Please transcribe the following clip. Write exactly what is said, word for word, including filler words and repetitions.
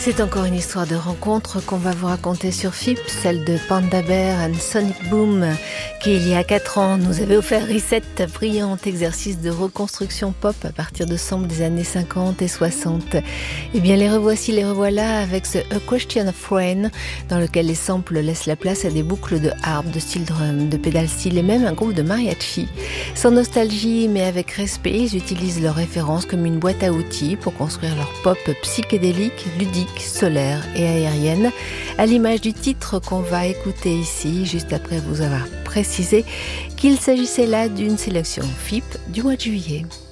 C'est encore une histoire de rencontre qu'on va vous raconter sur F I P, celle de Panda Bear et Sonic Boom, qui il y a quatre ans nous avait offert Reset, brillant exercice de reconstruction pop à partir de samples des années cinquante et soixante. Et bien les revoici, les revoilà avec ce A Question of Rain, dans lequel les samples laissent la place à des boucles de harpe, de steel drum, de pédale steel et même un groupe de mariachi. Sans nostalgie mais avec respect, ils utilisent leurs références comme une boîte à outils pour construire leur pop psychédélique, ludique, solaire et aérienne, à l'image du titre qu'on va écouter ici, juste après vous avoir précisé qu'il s'agissait là d'une sélection F I P du mois de juillet.